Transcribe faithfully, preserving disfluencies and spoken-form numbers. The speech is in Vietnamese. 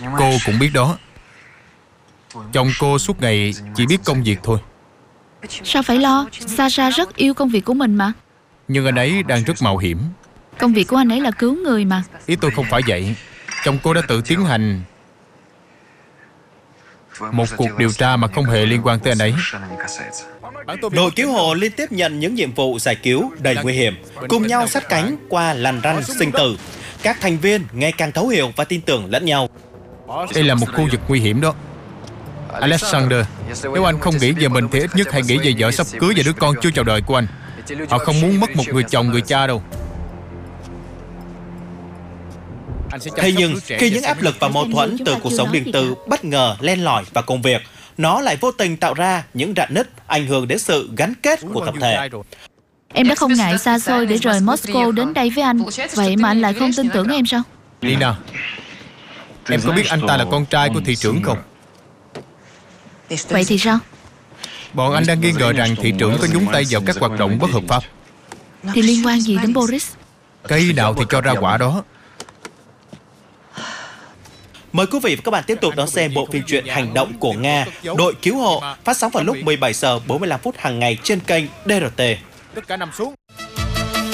Cô cũng biết đó. Chồng cô suốt ngày chỉ biết công việc thôi. Sao phải lo? Sasha rất yêu công việc của mình mà. Nhưng anh ấy đang rất mạo hiểm. Công việc của anh ấy là cứu người mà. Ý tôi không phải vậy. Chồng cô đã tự tiến hành một cuộc điều tra mà không hề liên quan tới anh ấy. Đội cứu hộ liên tiếp nhận những nhiệm vụ giải cứu đầy nguy hiểm, cùng nhau sát cánh qua lằn ranh sinh tử. Các thành viên ngày càng thấu hiểu và tin tưởng lẫn nhau. Đây là một khu vực nguy hiểm đó. Alexander, nếu anh không nghĩ về mình thì ít nhất hãy nghĩ về vợ sắp cưới và đứa con chưa chào đời của anh. Họ không muốn mất một người chồng, người cha đâu. Thế nhưng khi những áp lực và mâu thuẫn từ cuộc sống riêng tư bất ngờ len lỏi vào công việc, nó lại vô tình tạo ra những rạn nứt ảnh hưởng đến sự gắn kết của tập thể. Em đã không ngại xa xôi để rời Moscow đến đây với anh. Vậy mà anh lại không tin tưởng em sao? Lina, em có biết anh ta là con trai của thị trưởng không? Vậy thì sao? Bọn anh đang nghi ngờ rằng thị trưởng có nhúng tay vào các hoạt động bất hợp pháp. Thì liên quan gì đến Boris? Cây nào thì cho ra quả đó. Mời quý vị và các bạn tiếp tục đón xem bộ phim truyện hành động của Nga, Đội cứu hộ, phát sóng vào lúc mười bảy giờ bốn mươi lăm phút hàng ngày trên kênh đê rờ tê. Tất cả nằm xuống.